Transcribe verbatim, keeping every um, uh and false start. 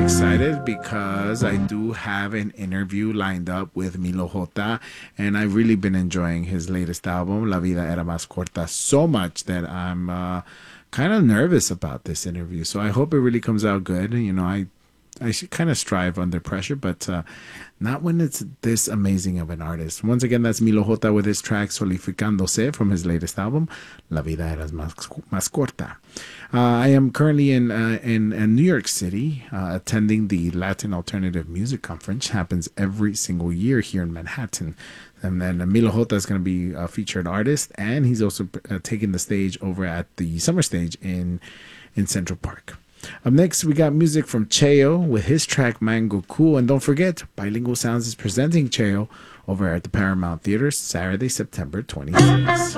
excited because I do have an interview lined up with Milo Jota, and I've really been enjoying his latest album, La Vida Era Más Corta, so much that I'm uh, kind of nervous about this interview. So I hope it really comes out good. You know, I I should kind of strive under pressure, but uh, not when it's this amazing of an artist. Once again, that's Milo Jota with his track Solificándose from his latest album, La Vida Era Más, Más Corta. Uh, I am currently in uh, in, in New York City uh, attending the Latin Alternative Music Conference. Happens every single year here in Manhattan. And then uh, Milo Jota is going to be a featured artist, and he's also uh, taking the stage over at the Summer Stage in in Central Park. Up next, we got music from Cheo with his track Mango Cool. And don't forget, Bilingual Sounds is presenting Cheo over at the Paramount Theater Saturday, September twenty-sixth.